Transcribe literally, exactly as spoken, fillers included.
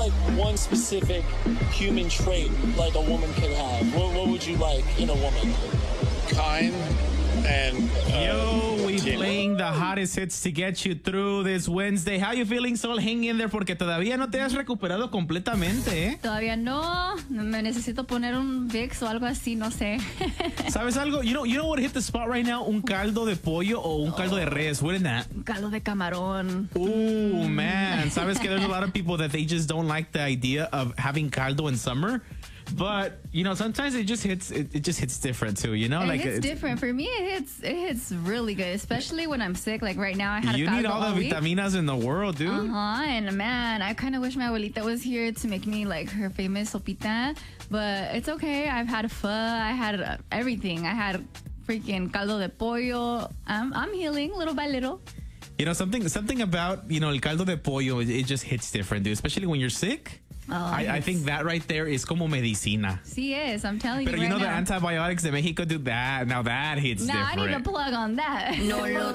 like one specific human trait like a woman could have? What, what would you like in a woman? Kind and uh, Yo, we genuine. playing the hottest hits to get you through this Wednesday. How you feeling, Sol? Hang in there porque todavía no te has recuperado completamente, ¿eh? Todavía no. Me necesito poner un Vicks o algo así, no sé. ¿Sabes algo? You know, you know what hit the spot right now? Un caldo de pollo o un caldo de res. Wouldn't that? Caldo de camarón. Ooh, man. ¿Sabes que there's a lot of people that they just don't like the idea of having caldo in summer? But, you know, sometimes it just hits it, it just hits different too, you know? It like hits it's, different. For me, it hits it hits really good, especially when I'm sick. Like right now, I had you a caldo need all the all week. vitaminas in the world, dude. Uh-huh. And man, I kind of wish my abuelita was here to make me like her famous sopita. But it's okay. I've had pho. I had uh, everything. I had freaking caldo de pollo. I'm, I'm healing little by little. You know, something something about, you know, el caldo de pollo, it, it just hits different, dude. Especially when you're sick. Oh, I, I yes. think that right there is como medicina. Sí es. I'm telling But you you right know, the now. antibiotics de Mexico do that. Now that hits Now I different. need a plug on that. No lo